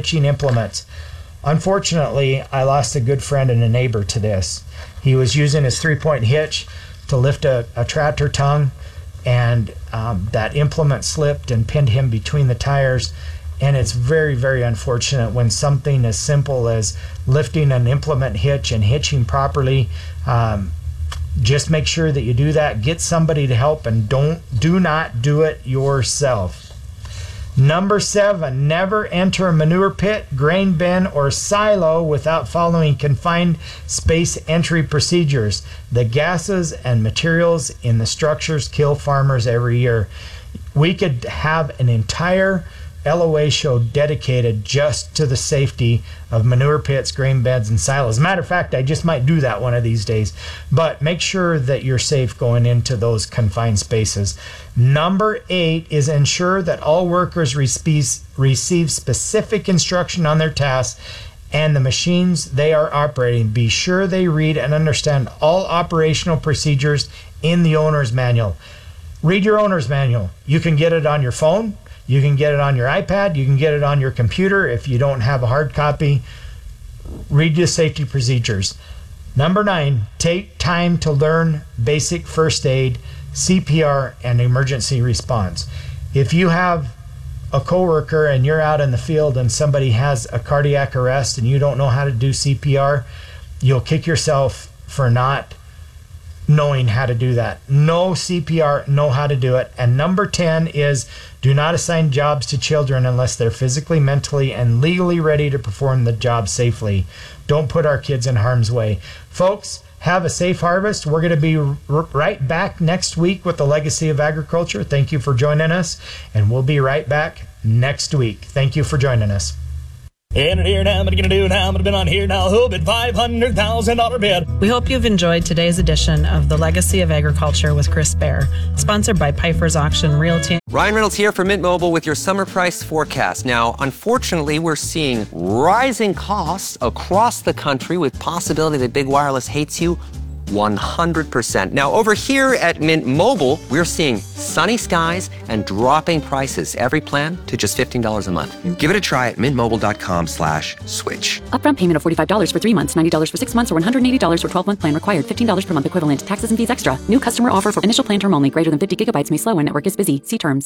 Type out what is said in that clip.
hitching implements. Unfortunately, I lost a good friend and a neighbor to this. He was using his 3-point hitch to lift a tractor tongue, and that implement slipped and pinned him between the tires. And it's very, very unfortunate when something as simple as lifting an implement hitch and hitching properly. Just make sure that you do that. Get somebody to help, and do not do it yourself. Number 7, never enter a manure pit, grain bin, or silo without following confined space entry procedures. The gases and materials in the structures kill farmers every year. We could have an entire LOA show dedicated just to the safety of manure pits, grain beds, and silos. As a matter of fact, I just might do that one of these days. But make sure that you're safe going into those confined spaces. Number 8 is ensure that all workers receive specific instruction on their tasks and the machines they are operating. Be sure they read and understand all operational procedures in the owner's manual. Read your owner's manual. You can get it on your phone. You can get it on your iPad. You can get it on your computer. If you don't have a hard copy, read the safety procedures. Number 9, take time to learn basic first aid, CPR, and emergency response. If you have a coworker and you're out in the field and somebody has a cardiac arrest and you don't know how to do CPR, you'll kick yourself for not knowing how to do that. Know CPR, know how to do it. And number 10 is do not assign jobs to children unless they're physically, mentally, and legally ready to perform the job safely. Don't put our kids in harm's way. Folks, have a safe harvest. We're going to be right back next week with the Legacy of Agriculture. Thank you for joining us, and we'll be right back next week. Thank you for joining us. And here now, what are you going to do now? I'm going to bid on here now. Who bid $500,000 bid? We hope you've enjoyed today's edition of The Legacy of Agriculture with Chris Bear, sponsored by Piper's Auction Realty. Ryan Reynolds here for Mint Mobile with your summer price forecast. Now, unfortunately, we're seeing rising costs across the country with possibility that big wireless hates you 100%. Now, over here at Mint Mobile, we're seeing sunny skies and dropping prices. Every plan to just $15 a month. Give it a try at mintmobile.com/switch. Upfront payment of $45 for 3 months, $90 for 6 months, or $180 for 12-month plan required. $15 per month equivalent. Taxes and fees extra. New customer offer for initial plan term only. Greater than 50 gigabytes may slow when network is busy. See terms.